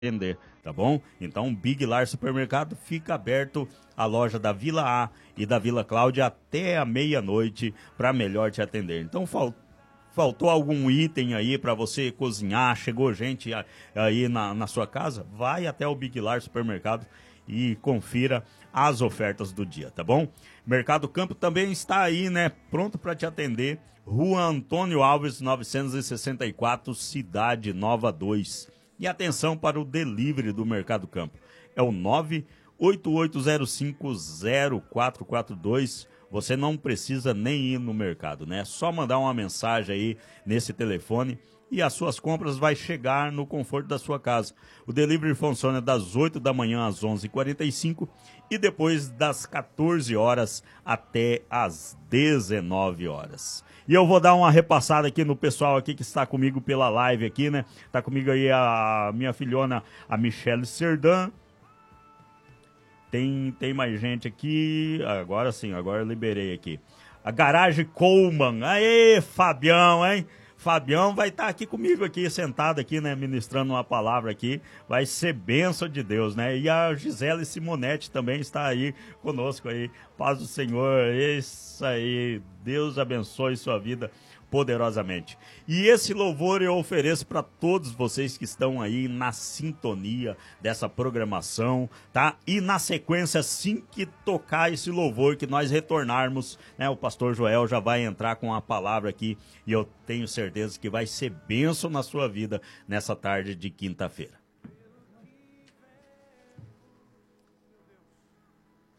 atender, tá bom? Então, Big Lar Supermercado fica aberto a loja da Vila A e da Vila Cláudia até a meia-noite para melhor te atender. Então, faltou algum item aí para você cozinhar, chegou gente aí na sua casa, vai até o Big Lar Supermercado e confira as ofertas do dia, tá bom? Mercado Campo também está aí, né, pronto para te atender. Rua Antônio Alves, 964, Cidade Nova 2. E atenção para o delivery do Mercado Campo. É o 988050442. Você não precisa nem ir no mercado, né? É só mandar uma mensagem aí nesse telefone e as suas compras vai chegar no conforto da sua casa. O delivery funciona das 8 da manhã às 11h45 e depois das 14 horas até às 19 horas. E eu vou dar uma repassada aqui no pessoal aqui que está comigo pela live aqui, né? Tá comigo aí a minha filhona, a Michelle Serdan. Tem mais gente aqui. Agora sim, agora eu liberei aqui. A Garagem Coleman. Aê, Fabião, hein? Fabião vai estar aqui comigo aqui, sentado aqui, né, ministrando uma palavra aqui, vai ser bênção de Deus, né, e a Gisele Simonetti também está aí conosco aí, paz do Senhor, isso aí, Deus abençoe sua vida poderosamente. E esse louvor eu ofereço para todos vocês que estão aí na sintonia dessa programação, tá? E na sequência, assim que tocar esse louvor, que nós retornarmos, né? O pastor Joel já vai entrar com a palavra aqui e eu tenho certeza que vai ser bênção na sua vida nessa tarde de quinta-feira.